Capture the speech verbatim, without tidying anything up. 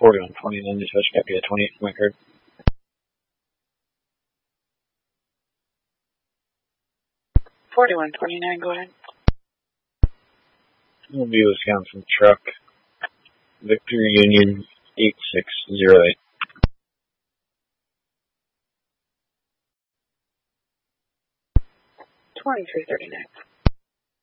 forty-one twenty-nine, dispatch copy at twenty-eight point card. forty-one twenty-nine, go ahead. Will be Wisconsin truck, Victor Union eight six zero eight. twenty-three thirty-nine.